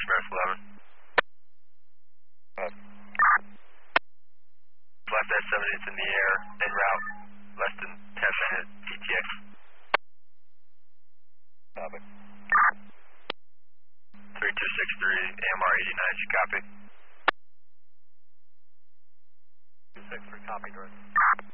Smith 11. Left S70 is in the air, en route, less than 10 minutes, ETA. Copy. 3263, AMR 89, you copy? 263, copy, direct.